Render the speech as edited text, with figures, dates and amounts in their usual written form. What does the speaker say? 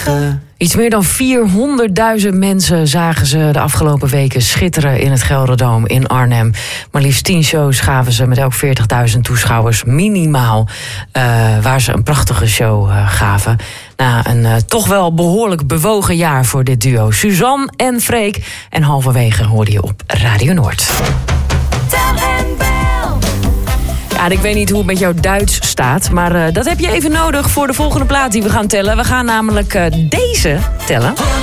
vragen. Iets meer dan 400.000 mensen zagen ze de afgelopen weken schitteren in het Gelderdoom in Arnhem. Maar liefst 10 shows gaven ze met elk 40.000 toeschouwers minimaal. Waar ze een prachtige show gaven. Na een toch wel behoorlijk bewogen jaar voor dit duo. Suzanne en Freek. En halverwege hoorde je op Radio Noord. Ja, ik weet niet hoe het met jouw Duits staat, maar dat heb je even nodig voor de volgende plaat die we gaan tellen. We gaan namelijk deze tellen.